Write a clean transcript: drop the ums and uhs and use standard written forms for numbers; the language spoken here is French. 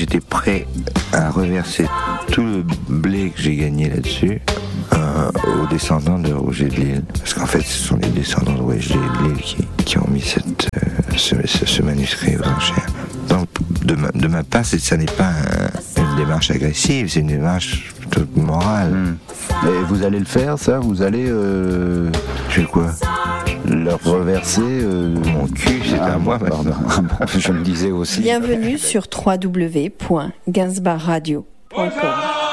j'étais prêt à reverser tout le blé que j'ai gagné là-dessus aux descendants de Roger de Lille. Parce qu'en fait, ce sont les descendants de Roger de Lille qui ont mis ce manuscrit aux enchères. Donc, de ma part, ça n'est pas une démarche agressive, c'est une démarche plutôt morale. Et vous allez le faire, ça? Vous allez... Je fais quoi? Leur reverser... Mon cul, c'est à moi pardon. Je me disais aussi. Bienvenue sur www.gainsbourgradio.com.